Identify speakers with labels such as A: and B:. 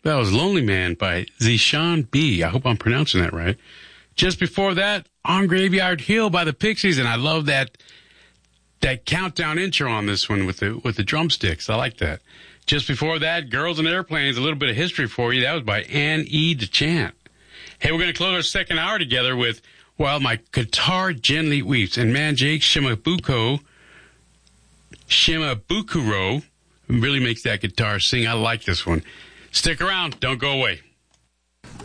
A: That was Lonely Man by Zeshan B. I hope I'm pronouncing that right. Just before that, On Graveyard Hill by the Pixies, and I love that countdown intro on this one with the drumsticks. I like that. Just before that, Girls and Airplanes, a little bit of history for you. That was by Anne E. DeChant. Hey, we're going to close our second hour together with While My Guitar Gently Weeps. And man, Jake Shimabukuro really makes that guitar sing. I like this one. Stick around. Don't go away.